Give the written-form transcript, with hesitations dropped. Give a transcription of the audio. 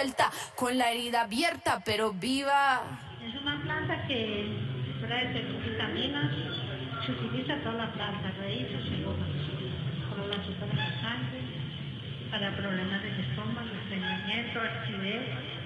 vuelta, con la herida abierta, pero viva. Es una planta que trae vitaminas, se utiliza toda la planta, raíces y hojas, para la azúcar de la sangre, para problemas del estómago, estreñimiento, acidez.